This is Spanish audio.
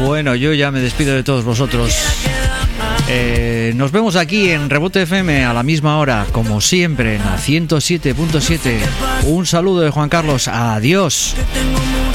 Bueno, yo ya me despido de todos vosotros. Nos vemos aquí en Rebote FM a la misma hora, como siempre, en la 107.7. Un saludo de Juan Carlos. Adiós.